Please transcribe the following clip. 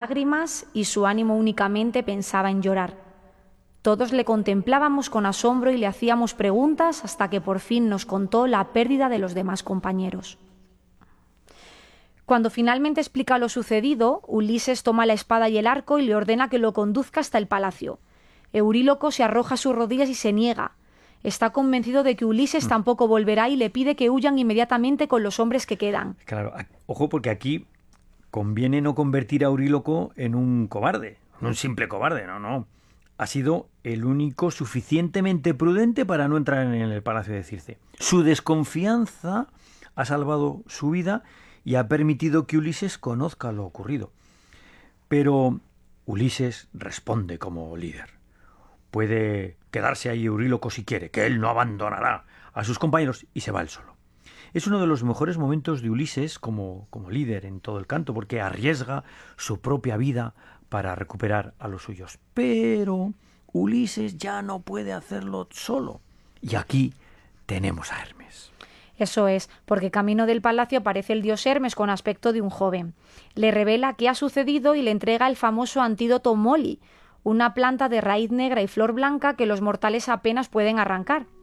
lágrimas y su ánimo únicamente pensaba en llorar. Todos le contemplábamos con asombro y le hacíamos preguntas hasta que por fin nos contó la pérdida de los demás compañeros. Cuando finalmente explica lo sucedido, Ulises toma la espada y el arco y le ordena que lo conduzca hasta el palacio. Euríloco se arroja a sus rodillas y se niega. Está convencido de que Ulises tampoco volverá y le pide que huyan inmediatamente con los hombres que quedan. Claro, ojo, porque aquí conviene no convertir a Euríloco en un cobarde, en un simple cobarde, no. Ha sido el único suficientemente prudente para no entrar en el palacio de Circe. Su desconfianza ha salvado su vida y ha permitido que Ulises conozca lo ocurrido. Pero Ulises responde como líder. Puede quedarse ahí Euríloco si quiere, que él no abandonará a sus compañeros y se va él solo. Es uno de los mejores momentos de Ulises como líder en todo el canto, porque arriesga su propia vida para recuperar a los suyos. Pero Ulises ya no puede hacerlo solo. Y aquí tenemos a Hermes. Eso es, porque camino del palacio aparece el dios Hermes con aspecto de un joven. Le revela qué ha sucedido y le entrega el famoso antídoto Moli, una planta de raíz negra y flor blanca que los mortales apenas pueden arrancar.